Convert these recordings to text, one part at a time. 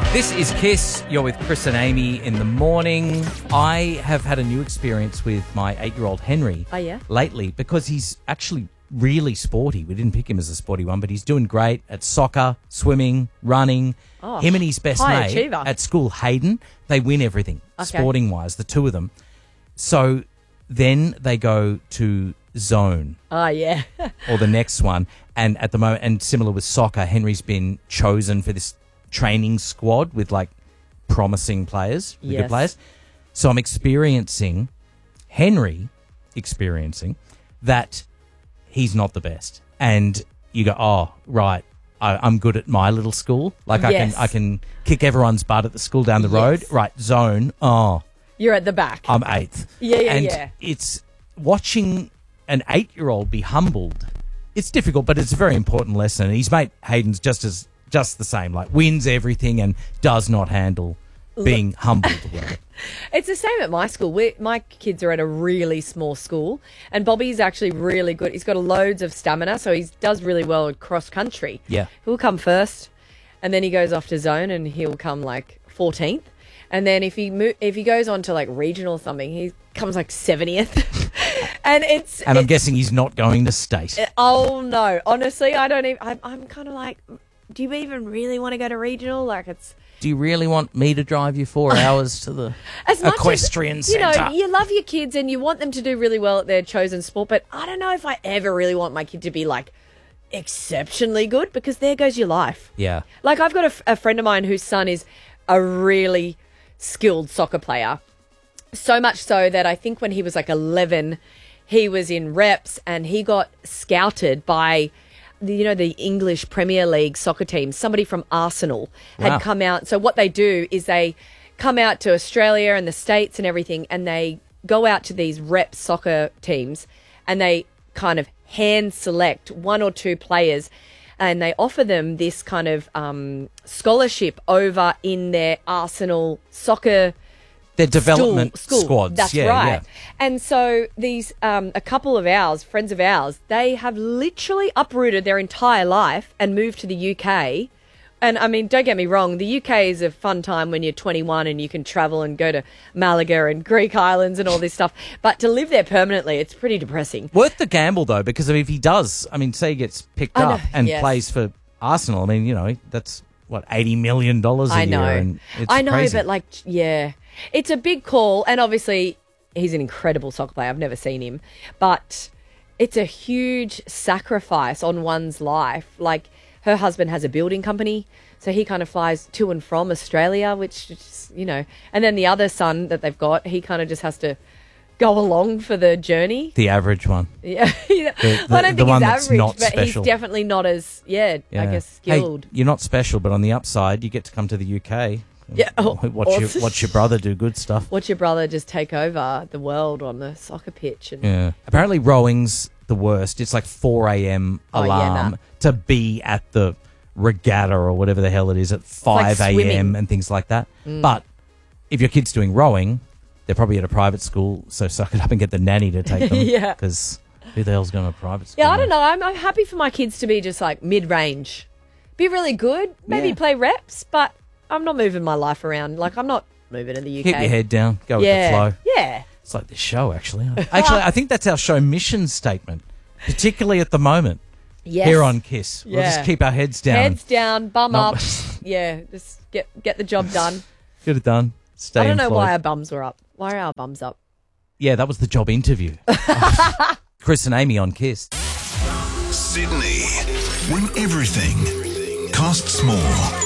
This is Kiss. You're with Chris and Amy in the morning. I have had a new experience with my 8-year-old Henry lately because he's actually really sporty. We didn't pick him as a sporty one, but he's doing great at soccer, swimming, running. Him and his best mate achiever. at school, Hayden, they win everything, sporting-wise, the two of them. So then they go to Zone. Oh, yeah. Or the next one. And at the moment, and similar with soccer, Henry's been chosen for this training squad with like promising players, good players. So I'm experiencing that he's not the best. And you go, oh, right, I'm good at my little school. Like I can kick everyone's butt at the school down the road. Right, Zone, You're at the back. I'm 8th. And it's watching an 8-year-old be humbled. It's difficult, but it's a very important lesson. And his mate Hayden's just the same, like wins everything and does not handle being humbled. It's the same at my school. My kids are at a really small school, and Bobby's actually really good. He's got loads of stamina, so he does really well at cross country. Yeah. He'll come first, and then he goes off to Zone, and he'll come like 14th. And then if he goes on to like regional or something, he comes like 70th. And I'm guessing he's not going to state. Oh no, honestly, I don't even. I'm kind of like, do you even really want to go to regional? Like it's. Do you really want me to drive you 4 hours to the equestrian centre? You love your kids and you want them to do really well at their chosen sport, but I don't know if I ever really want my kid to be like exceptionally good, because there goes your life. Yeah. Like I've got a friend of mine whose son is a really skilled soccer player. So much so that I think when he was like 11, he was in reps and he got scouted by the English Premier League soccer team. Somebody from Arsenal had come out. So what they do is they come out to Australia and the States and everything, and they go out to these rep soccer teams and they kind of hand select 1 or 2 players, and they offer them this kind of scholarship over in their Arsenal soccer their development school. squads. That's right. Yeah. And so these, a couple of ours, friends of ours, they have literally uprooted their entire life and moved to the UK. And I mean, don't get me wrong, the UK is a fun time when you're 21 and you can travel and go to Malaga and Greek islands and all this stuff. But to live there permanently, it's pretty depressing. Worth the gamble, though, because if he does, say he gets picked up and plays for Arsenal, that's, what, $80 million a year? And it's crazy. But it's a big call, and obviously he's an incredible soccer player. I've never seen him. But it's a huge sacrifice on one's life. Like, her husband has a building company, so he kind of flies to and from Australia, which is, and then the other son that they've got, he kind of just has to go along for the journey. The average one. Yeah. I don't think he's average, but special. he's definitely not as, I guess, skilled. Hey, you're not special, but on the upside, you get to come to the UK. Yeah. Watch your brother do good stuff. Watch your brother just take over the world on the soccer pitch. And apparently rowing's the worst. It's like 4 a.m. alarm to be at the regatta or whatever the hell it is at 5 a.m. and things like that. But if your kid's doing rowing, they're probably at a private school, so suck it up and get the nanny to take them. Because who the hell's going to a private school? Yeah, I don't know. I'm happy for my kids to be just like mid-range. Be really good, maybe play reps, but I'm not moving my life around. Like, I'm not moving to the UK. Keep your head down. Go with the flow. Yeah. It's like this show, actually. I think that's our show mission statement, particularly at the moment. Yes. Here on Kiss. We'll just keep our heads down. Heads down, bum up. Just get the job done. Get it done. Stay I don't know employed. why our bums were up. Why are our bums up? Yeah, that was the job interview. Chris and Amy on Kiss. Sydney, when everything costs more.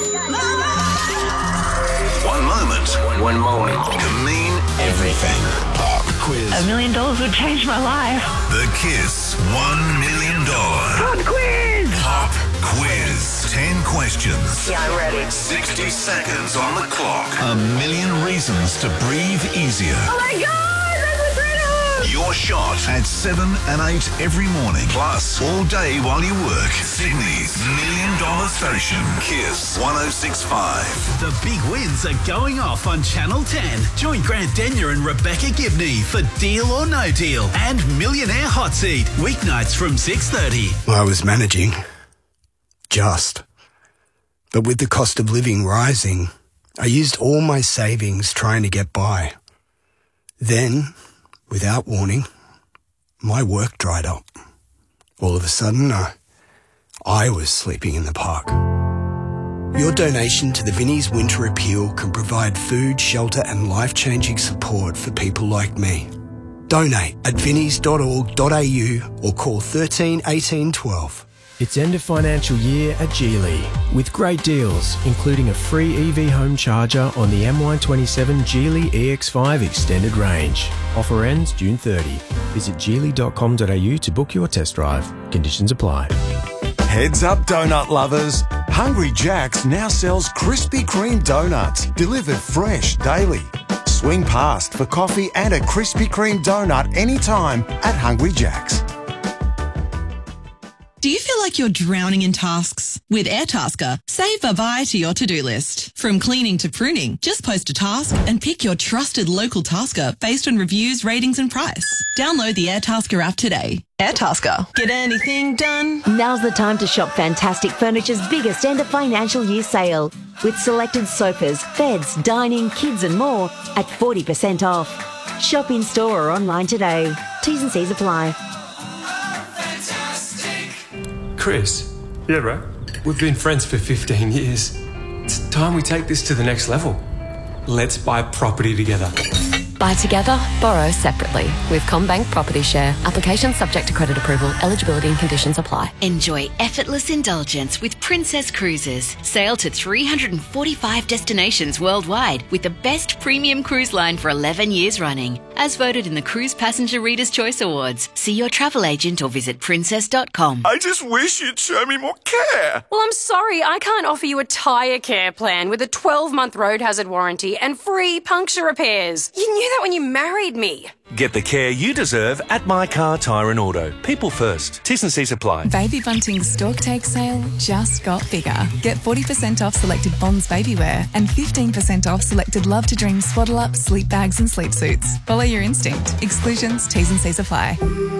One moment can mean everything. Pop quiz. $1 million would change my life. The Kiss $1 million Pop quiz. Pop quiz. 10 questions. Yeah, I'm ready. 60 seconds on the clock. A million reasons to breathe easier. Oh my God, that's a freedom! Your shot at 7 and 8 every morning. Plus, all day while you work. Sydney's $1 million station. Kiss 106.5. The big wins are going off on Channel 10. Join Grant Denyer and Rebecca Gibney for Deal or No Deal and Millionaire Hot Seat. Weeknights from 6:30. I was managing. But with the cost of living rising, I used all my savings trying to get by. Then, without warning, my work dried up. All of a sudden, I was sleeping in the park. Your donation to the Vinnie's Winter Appeal can provide food, shelter and life-changing support for people like me. Donate at vinnies.org.au or call 13 18 12. It's end of financial year at Geely with great deals, including a free EV home charger on the MY27 Geely EX5 extended range. Offer ends June 30. Visit geely.com.au to book your test drive. Conditions apply. Heads up, donut lovers. Hungry Jack's now sells Krispy Kreme donuts, delivered fresh daily. Swing past for coffee and a Krispy Kreme donut anytime at Hungry Jack's. Do you feel like you're drowning in tasks? With Airtasker, save bye-bye to your to-do list. From cleaning to pruning, just post a task and pick your trusted local tasker based on reviews, ratings and price. Download the Airtasker app today. Airtasker. Get anything done? Now's the time to shop Fantastic Furniture's biggest end of financial year sale. With selected sofas, beds, dining, kids and more at 40% off. Shop in store or online today. T's and C's apply. Chris. Yeah, bro? We've been friends for 15 years. It's time we take this to the next level. Let's buy property together. Buy together, borrow separately. With CommBank Property Share. Application subject to credit approval. Eligibility and conditions apply. Enjoy effortless indulgence with Princess Cruises. Sail to 345 destinations worldwide with the best premium cruise line for 11 years running. As voted in the Cruise Passenger Reader's Choice Awards. See your travel agent or visit princess.com. I just wish you'd show me more care. Well, I'm sorry, I can't offer you a tyre care plan with a 12-month road hazard warranty and free puncture repairs. You knew that when you married me. Get the care you deserve at My Car Tyre and Auto. People first. T's and C's apply. Baby Bunting's Stork Take sale just got bigger. Get 40% off selected Bonds baby wear and 15% off selected Love to Dream swaddle up, sleep bags and sleep suits. Follow your instinct. Exclusions, T's and C's apply.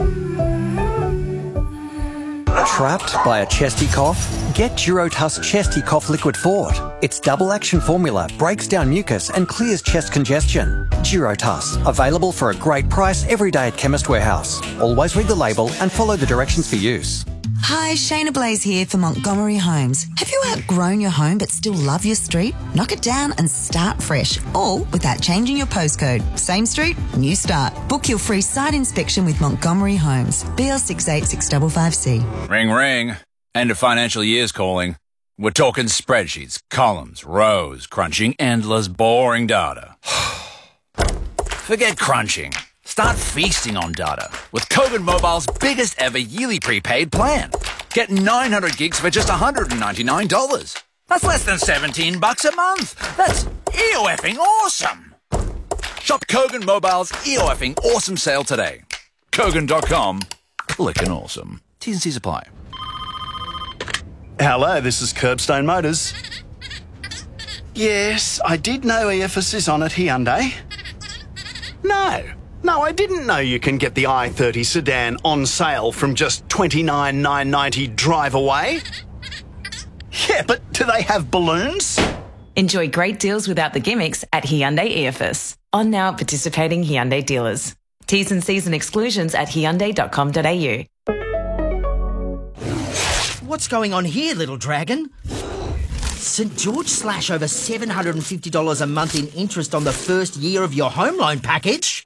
Trapped by a chesty cough? Get Durotuss Chesty Cough Liquid Fort. Its double action formula breaks down mucus and clears chest congestion. Durotuss, available for a great price every day at Chemist Warehouse. Always read the label and follow the directions for use. Hi, Shayna Blaze here for Montgomery Homes. Have you outgrown your home but still love your street? Knock it down and start fresh, all without changing your postcode. Same street, new start. Book your free site inspection with Montgomery Homes. BL686555C. Ring, ring. End of financial year's calling. We're talking spreadsheets, columns, rows, crunching endless, boring data. Forget crunching. Start feasting on data with Kogan Mobile's biggest ever yearly prepaid plan. Get 900 gigs for just $199. That's less than $17 a month. That's EOFing awesome. Shop Kogan Mobile's EOFing awesome sale today. Kogan.com. Clickin' awesome. T's and C's apply. Hello, this is Curbstone Motors. Yes, I did know EFS is on at Hyundai. No, I didn't know you can get the i30 sedan on sale from just $29,990 drive away. Yeah, but do they have balloons? Enjoy great deals without the gimmicks at Hyundai EFS. On now at participating Hyundai dealers. T's and C's and exclusions at hyundai.com.au. What's going on here, little dragon? St. George slash over $750 a month in interest on the first year of your home loan package.